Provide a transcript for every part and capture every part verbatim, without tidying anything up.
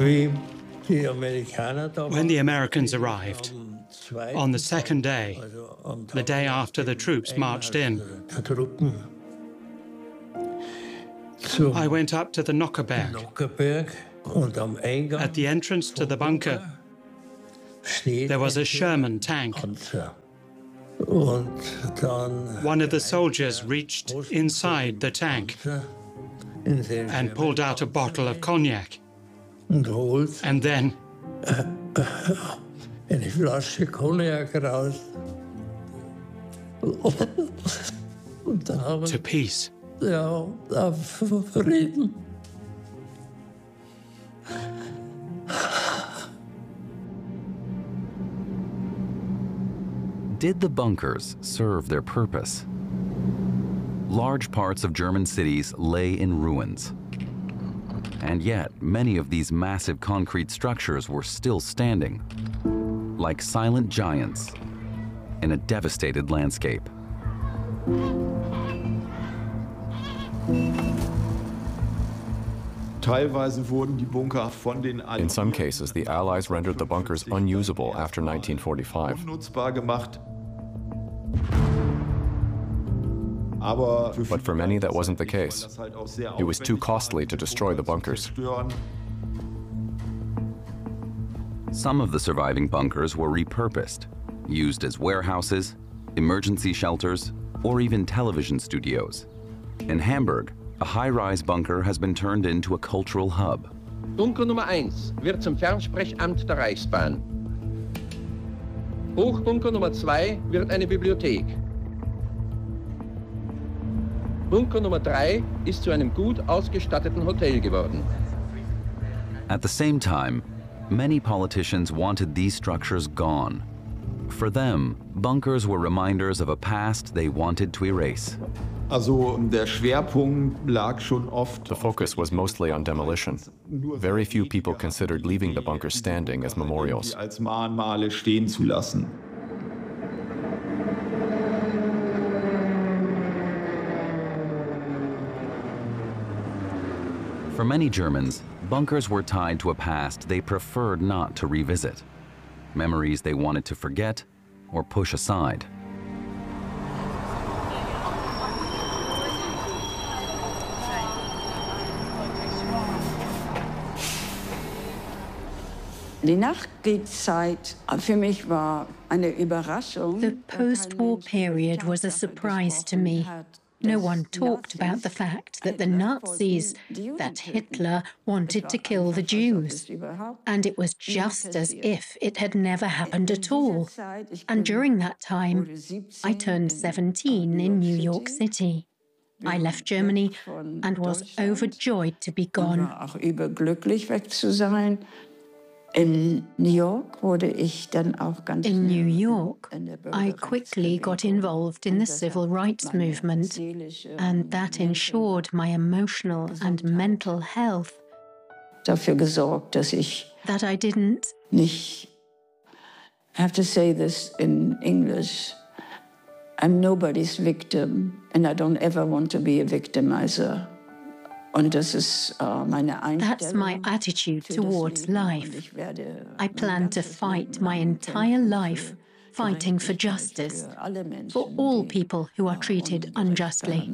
When the Americans arrived, on the second day, the day after the troops marched in, I went up to the Nockherberg. At the entrance to the bunker, there was a Sherman tank. One of the soldiers reached inside the tank and pulled out a bottle of cognac. And then to peace. Did the bunkers serve their purpose? Large parts of German cities lay in ruins. And yet, many of these massive concrete structures were still standing, like silent giants in a devastated landscape. In some cases, the Allies rendered the bunkers unusable after nineteen forty-five. But for many, that wasn't the case. It was too costly to destroy the bunkers. Some of the surviving bunkers were repurposed, used as warehouses, emergency shelters, or even television studios. In Hamburg, a high-rise bunker has been turned into a cultural hub. Bunker Nummer eins wird zum Fernsprechamt der Reichsbahn. Hochbunker Nummer zwei wird eine Bibliothek. Bunker Nummer drei ist zu einem gut ausgestatteten Hotel geworden. At the same time, many politicians wanted these structures gone. For them, bunkers were reminders of a past they wanted to erase. The focus was mostly on demolition. Very few people considered leaving the bunkers standing as memorials. For many Germans, bunkers were tied to a past they preferred not to revisit, memories they wanted to forget or push aside. Die Nachkriegszeit für mich war eine Überraschung. The post-war period was a surprise to me. No one talked about the fact that the Nazis, that Hitler, wanted to kill the Jews. And it was just as if it had never happened at all. And during that time, I turned seventeen in New York City. I left Germany and was overjoyed to be gone. Überglücklich weg zu sein. In New York wurde ich dann auch ganz In New York, I quickly got involved in the civil rights movement, and that ensured my emotional and mental health. Dafür gesorgt, dass ich that I didn't nicht. I have to say this in English. I'm nobody's victim, and I don't ever want to be a victimizer. That's my attitude towards life. I plan to fight my entire life, fighting for justice, for all people who are treated unjustly.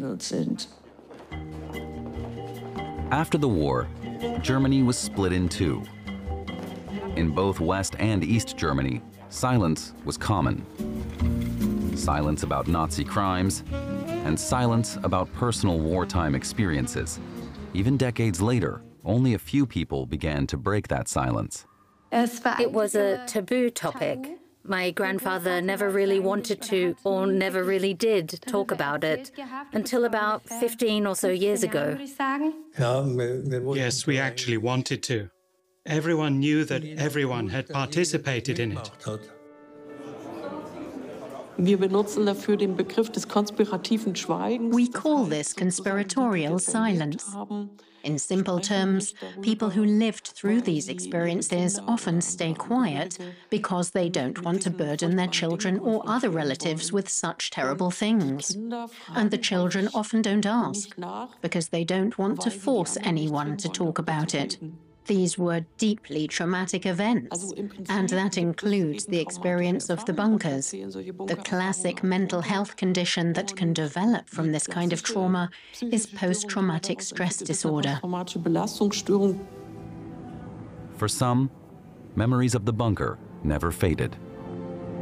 After the war, Germany was split in two. In both West and East Germany, silence was common. Silence about Nazi crimes, and silence about personal wartime experiences. Even decades later, only a few people began to break that silence. It was a taboo topic. My grandfather never really wanted to, or never really did, talk about it until about fifteen or so years ago. Yes, we actually wanted to. Everyone knew that everyone had participated in it. Wir benutzen dafür den Begriff des konspirativen Schweigens. We call this conspiratorial silence. In simple terms, people who lived through these experiences often stay quiet because they don't want to burden their children or other relatives with such terrible things. And the children often don't ask because they don't want to force anyone to talk about it. These were deeply traumatic events, and that includes the experience of the bunkers. The classic mental health condition that can develop from this kind of trauma is post-traumatic stress disorder. For some, memories of the bunker never faded.